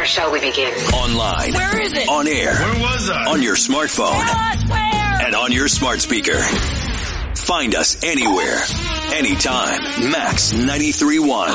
Where shall we begin? Online. Where is it? On air. Where was I? On your smartphone. Where? And on your smart speaker. Find us anywhere, anytime. Max 93.1.